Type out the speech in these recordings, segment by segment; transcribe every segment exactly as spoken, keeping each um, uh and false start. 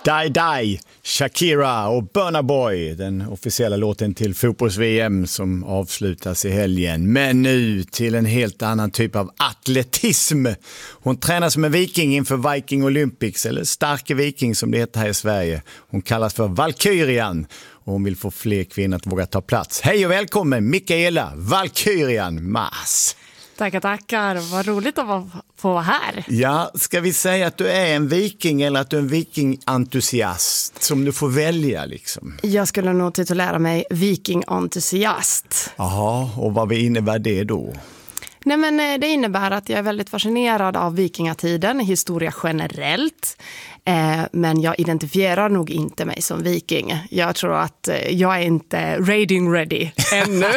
Die Die, Shakira och Burna Boy, den officiella låten till fotbolls-V M som avslutas i helgen. Men nu till en helt annan typ av atletism. Hon tränar som en viking inför Viking Olympics, eller Starke Viking som det heter här i Sverige. Hon kallas för Valkyrian och hon vill få fler kvinnor att våga ta plats. Hej och välkommen Mikaela Valkyrian Mas. Tackar, tackar. Vad roligt att vara, få vara här. Ja, ska vi säga att du är en viking eller att du är en vikingentusiast som du får välja liksom? Jag skulle nog titulera mig vikingentusiast. Jaha, och vad innebär det då? Nej, men det innebär att jag är väldigt fascinerad av vikingatiden, historia generellt. Eh, men jag identifierar nog inte mig som viking. Jag tror att jag är inte raiding ready ännu.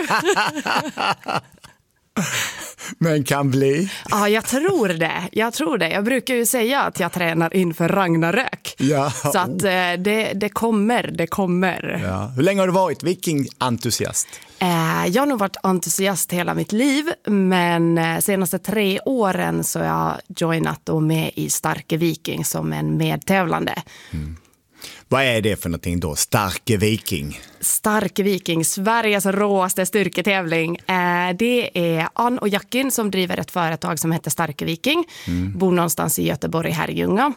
Men kan bli. Ja, jag tror det. Jag tror det. Jag brukar ju säga att jag tränar inför Ragnarök. Ja. Så att det, det kommer, det kommer. Ja. Hur länge har du varit vikingentusiast? Eh, jag har nog varit entusiast hela mitt liv, men senaste tre åren så har jag joinat och med i Starke Viking som en medtävlande. Mm. Vad är det för någonting då? Starke Viking? Starke Viking, Sveriges råaste styrketävling. Eh, det är Ann och Jackin som driver ett företag som heter Starke Viking. Mm. Bor någonstans i Göteborg, Herrljunga.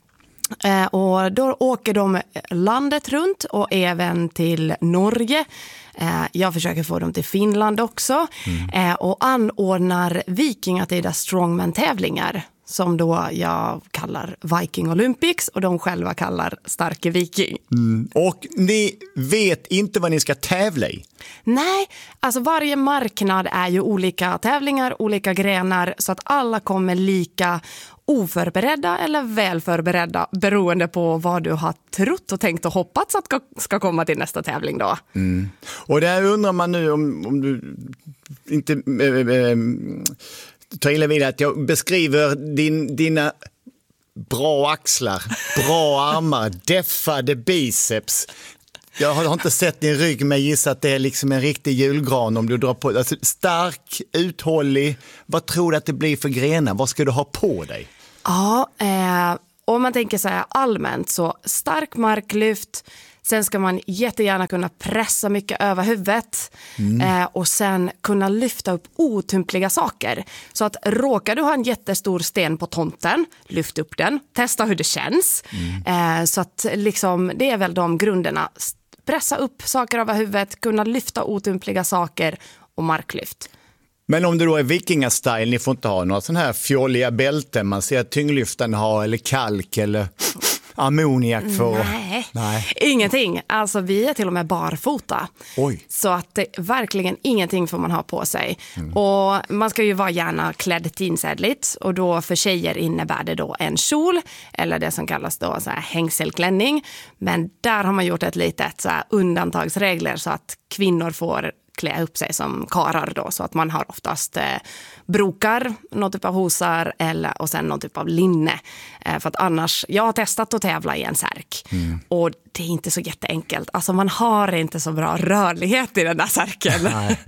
Eh, och då åker de landet runt och även till Norge. Eh, jag försöker få dem till Finland också. Mm. Eh, och anordnar vikingatida strongman-tävlingar som då jag kallar Viking Olympics och de själva kallar Starke Viking. Mm. Och ni vet inte vad ni ska tävla i? Nej, alltså varje marknad är ju olika tävlingar, olika grenar så att alla kommer lika oförberedda eller välförberedda beroende på vad du har trott och tänkt och hoppats att ska, ska komma till nästa tävling då. Mm. Och där undrar man nu om, om du inte... Äh, äh, ta illa vid att jag beskriver din, dina bra axlar, bra armar, deffade biceps. Jag har inte sett din rygg men gissar att det är liksom en riktig julgran om du drar på. Alltså, stark, uthållig. Vad tror du att det blir för grenar? Vad ska du ha på dig? Ja, eh, om man tänker så här allmänt så stark marklyft. Sen ska man jättegärna kunna pressa mycket över huvudet mm. eh, och sen kunna lyfta upp otympliga saker. Så att råkar du ha en jättestor sten på tomten, lyft upp den, testa hur det känns. Mm. Eh, så att liksom, det är väl de grunderna. Pressa upp saker över huvudet, kunna lyfta otympliga saker och marklyft. Men om det då är vikingastil, ni får inte ha några sån här fjolliga bälten man ser att tyngdlyftarna har eller kalk eller... ammoniak för... Nej. Nej, ingenting. Alltså vi är till och med barfota. Oj. Så att det, verkligen ingenting får man ha på sig. Mm. Och man ska ju vara gärna klädd tinsädligt. Och då för tjejer innebär det då en kjol. Eller det som kallas då så här hängselklänning. Men där har man gjort ett litet så här undantagsregler så att kvinnor får klä upp sig som karar då. Så att man har oftast eh, brokar, någon typ av hosar eller, och sen någon typ av linne. Eh, för att annars, jag har testat att tävla i en särk. Mm. Och det är inte så jätteenkelt. Alltså man har inte så bra rörlighet i den där särken. Nej.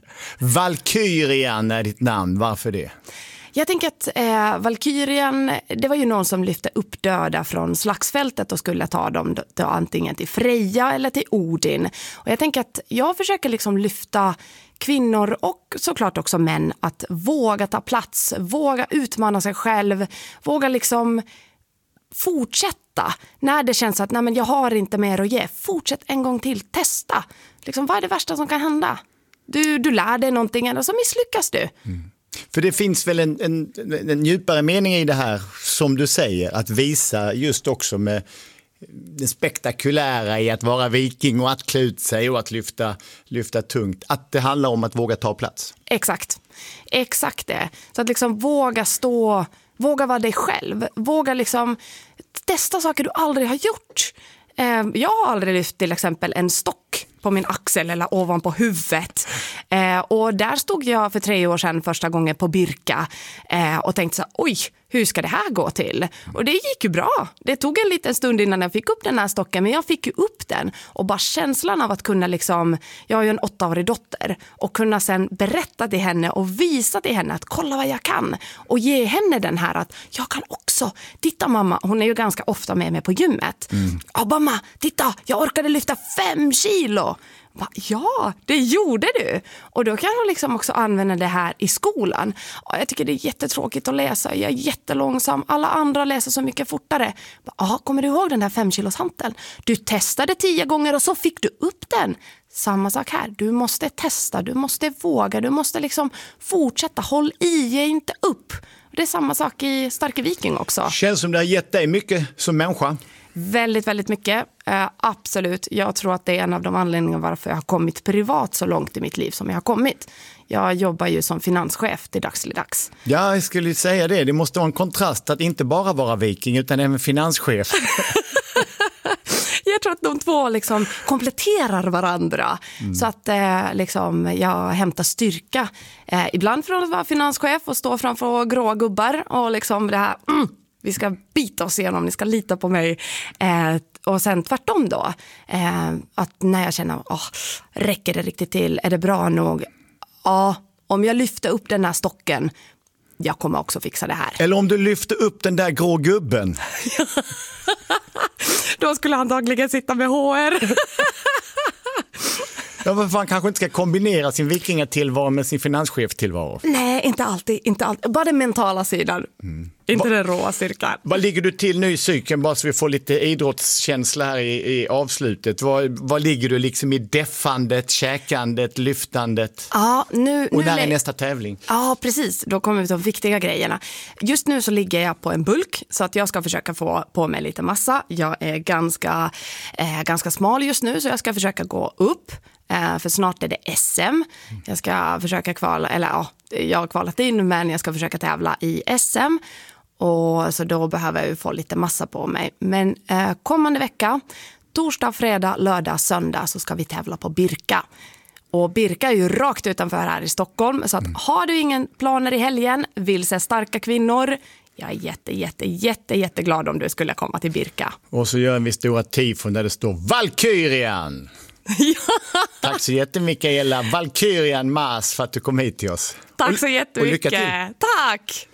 Valkyrian är ditt namn, varför det? Jag tänker att eh, Valkyrian, det var ju någon som lyfte upp döda från slagsfältet och skulle ta dem då, antingen till Freja eller till Odin. Och jag tänker att jag försöker liksom lyfta kvinnor och såklart också män att våga ta plats, våga utmana sig själv, våga liksom fortsätta när det känns att nej, men jag har inte mer att ge. Fortsätt en gång till, testa. Liksom, vad är det värsta som kan hända? Du, du lär dig någonting eller så misslyckas du. Mm. För det finns väl en, en, en djupare mening i det här som du säger, att visa just också med det spektakulära i att vara viking och att klä ut sig och att lyfta, lyfta tungt, att det handlar om att vvåga ta plats. Exakt, exakt det. Så att liksom våga stå, våga vara dig själv, våga liksom testa saker du aldrig har gjort. Jag har aldrig lyft till exempel en stock på min axel eller ovanpå huvudet. Eh, och där stod jag för tre år sedan första gången på Birka eh, och tänkte så här, oj, hur ska det här gå till? Och det gick ju bra. Det tog en liten stund innan jag fick upp den här stocken, men jag fick ju upp den. Och bara känslan av att kunna liksom, jag har ju en åttaårig dotter, och kunna sen berätta till henne och visa till henne att kolla vad jag kan. Och ge henne den här att jag kan också, titta mamma, hon är ju ganska ofta med mig på gymmet. Mm. Ja mamma, titta, jag orkade lyfta fem kilo. Va? Ja, det gjorde du. Och då kan hon liksom också använda det här i skolan. Och jag tycker det är jättetråkigt att läsa. Jag är jättelångsam. Alla andra läser så mycket fortare. Ja, kommer du ihåg den där fem kilos hanteln? Du testade tio gånger och så fick du upp den. Samma sak här. Du måste testa, du måste våga, du måste liksom fortsätta. Håll i, ge inte upp. Det är samma sak i Starke Viking också. Känns som det har gett dig mycket som människa. Väldigt, väldigt mycket. Uh, absolut. Jag tror att det är en av de anledningarna varför jag har kommit privat så långt i mitt liv som jag har kommit. Jag jobbar ju som finanschef till dags till dags. Ja, jag skulle säga det. Det måste vara en kontrast att inte bara vara viking utan även finanschef. Jag tror att de två liksom kompletterar varandra. Mm. Så att eh, liksom, jag hämtar styrka. Eh, ibland från att vara finanschef och stå framför gråa gubbar. Och liksom det här, mm, vi ska bita oss igenom, ni ska lita på mig. Eh, och sen tvärtom då. Eh, att när jag känner, oh, räcker det riktigt till? Är det bra nog? Ja, om jag lyfter upp den här stocken, jag kommer också fixa det här. Eller om du lyfter upp den där grå gubben. Då skulle han dagligen sitta med H R. Ja, men man kanske inte ska kombinera sin vikingatillvaro med sin finanschef-tillvaro. Nej, inte alltid, inte alltid. Bara den mentala sidan. Mm. Inte Va, den råa styrkan. Vad ligger du till nu i cykeln, bara så vi får lite idrottskänsla här i, i avslutet? Vad, vad ligger du liksom i deffandet, käkandet, lyftandet? Ja, nu, och nu när är nästa tävling? Ja, precis. Då kommer vi till de viktiga grejerna. Just nu så ligger jag på en bulk så att jag ska försöka få på mig lite massa. Jag är ganska, eh, ganska smal just nu så jag ska försöka gå upp. För snart är det S M. Jag ska försöka kvala, eller ja, jag har kvalat in men jag ska försöka tävla i S M. Och så då behöver jag ju få lite massa på mig. Men eh, kommande vecka, torsdag, fredag, lördag, söndag så ska vi tävla på Birka. Och Birka är ju rakt utanför här i Stockholm. Så att har du ingen planer i helgen, vill se starka kvinnor, jag är jätte, jätte, jätte, jätteglad om du skulle komma till Birka. Och så gör vi stora tifon där det står Valkyrian. Ja. Tack så jättemycket, Mikaela Valkyrian Mas, för att du kom hit till oss. Tack så jättemycket. Och lycka till. Tack!